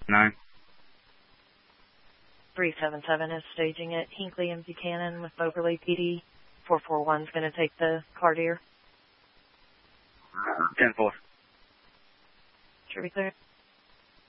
9. 377 is staging at Hinckley and Buchanan with Moberly PD. 441 is going to take the car deer. 10-4. Should be clear.